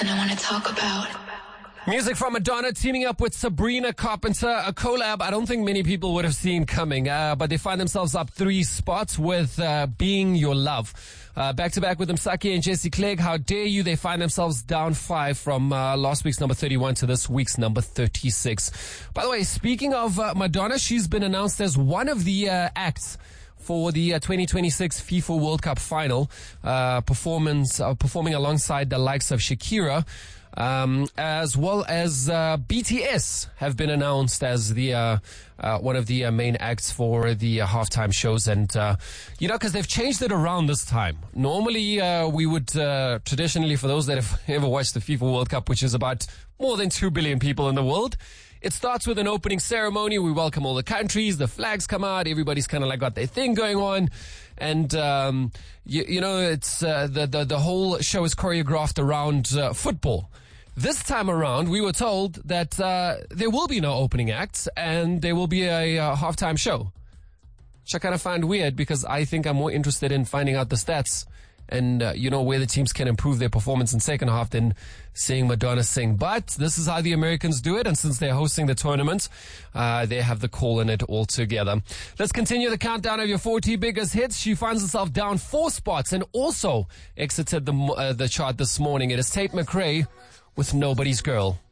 something I want to talk about. Music from Madonna teaming up with Sabrina Carpenter, a collab I don't think many people would have seen coming, but they find themselves up 3 spots with Being Your Love. Back to back with Msaki and Jesse Clegg, How Dare You? They find themselves down 5 from last week's number 31 to this week's number 36. By the way, speaking of Madonna, she's been announced as one of the acts for the 2026 FIFA World Cup final, performing alongside the likes of Shakira. As well as BTS have been announced as the one of the main acts for the halftime shows, and because they've changed it around this time. Normally, we would traditionally, for those that have ever watched the FIFA World Cup, which is about more than 2 billion people in the world, it starts with an opening ceremony. We welcome all the countries, the flags come out, everybody's kind of like got their thing going on. And, it's, the whole show is choreographed around, football. This time around, we were told that, there will be no opening acts and there will be a halftime show. Which I kind of find weird because I think I'm more interested in finding out the stats and, where the teams can improve their performance in second half than seeing Madonna sing. But this is how the Americans do it. And since they're hosting the tournament, they have the call in it all together. Let's continue the countdown of your 40 biggest hits. She finds herself down 4 spots and also exited the chart this morning. It is Tate McRae with Nobody's Girl.